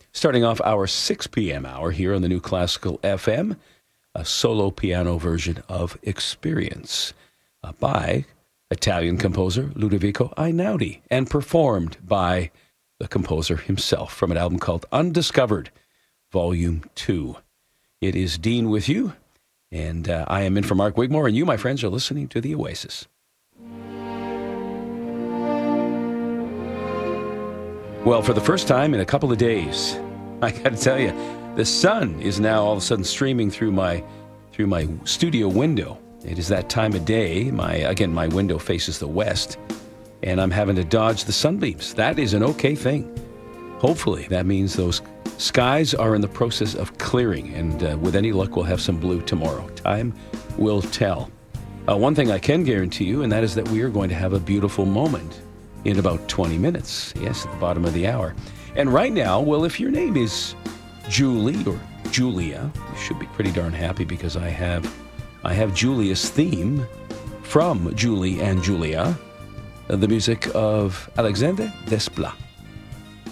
Starting off our 6 p.m. hour here on the New Classical FM, a solo piano version of Experience by Italian composer Ludovico Einaudi and performed by the composer himself from an album called Undiscovered, Volume 2. It is Dean with you, and I am in for Mark Wigmore, and you, my friends, are listening to The Oasis. Well, for the first time in a couple of days, I got to tell you, the sun is now all of a sudden streaming through my studio window. It is that time of day. My window faces the west, and I'm having to dodge the sunbeams. That is an okay thing. Hopefully, that means those skies are in the process of clearing, and with any luck, we'll have some blue tomorrow. Time will tell. One thing I can guarantee you, and that is that we are going to have a beautiful moment in about 20 minutes. Yes, at the bottom of the hour. And right now, well, if your name is Julie or Julia, you should be pretty darn happy because I have Julia's theme from Julie and Julia, the music of Alexandre Desplat.